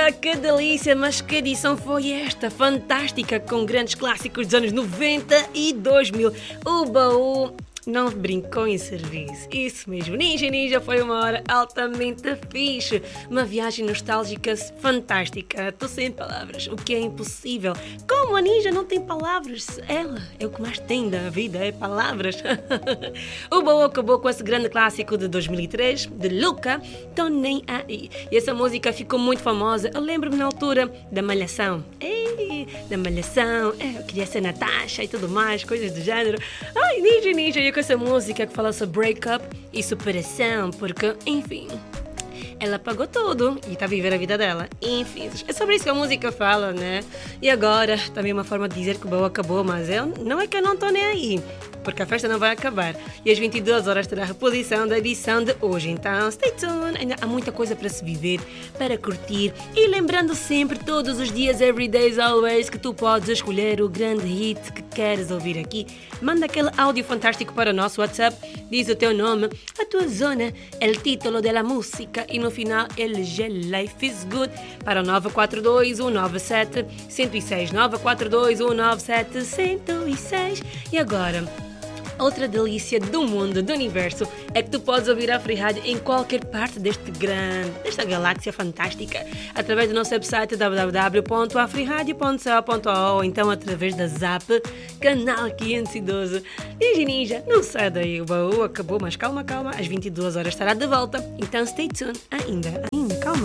que delícia, mas que edição foi esta? Fantástica, com grandes clássicos dos anos 90 e 2000. O baú não brincou em serviço. Isso mesmo, Ninja foi uma hora altamente fixe. Uma viagem nostálgica fantástica. Estou sem palavras, o que é impossível. Como a Ninja não tem palavras? Ela é o que mais tem da vida, é palavras. O baú acabou com esse grande clássico de 2003, de Luca, Tô Nem Aí. E essa música ficou muito famosa. Eu lembro-me na altura da Malhação. Da Malhação, eu queria ser Natasha e tudo mais, coisas do género. Ai, Ninja, e com essa música que fala sobre breakup e superação, porque, enfim, ela pagou tudo e está a viver a vida dela. Enfim, é sobre isso que a música fala, né? E agora, também uma forma de dizer que o baú acabou, mas não é que eu não estou nem aí, porque a festa não vai acabar. E às 22 horas terá a reposição da edição de hoje. Então, stay tuned. Ainda há muita coisa para se viver, para curtir. E lembrando sempre, todos os dias, every day, always, que tu podes escolher o grande hit que queres ouvir aqui. Manda aquele áudio fantástico para o nosso WhatsApp. Diz o teu nome, a tua zona, o título da música e no final, LG Life is Good para o 942 197 106. 942 197 106. E agora, outra delícia do mundo, do universo, é que tu podes ouvir a Free Rádio em qualquer parte desta galáxia fantástica, através do nosso website www.afriradio.co.au ou então através da Zap, canal 512. Ninja, não sai daí, o baú acabou, mas calma, às 22 horas estará de volta, então stay tuned, ainda, calma.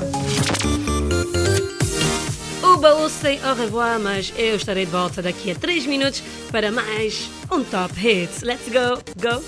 O baú sem au revoir, mas eu estarei de volta daqui a 3 minutos para mais um Top Hits. Let's go!